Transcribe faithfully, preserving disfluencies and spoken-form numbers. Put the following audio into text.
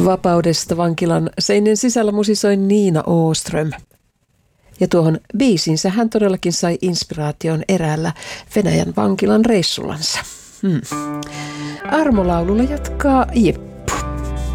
Vapaudesta vankilan seinien sisällä musisoi Niina Åström. Ja tuohon biisinsä hän todellakin sai inspiraation eräällä Venäjän vankilan reissullansa. Hmm. Armolaululla jatkaa Jippo.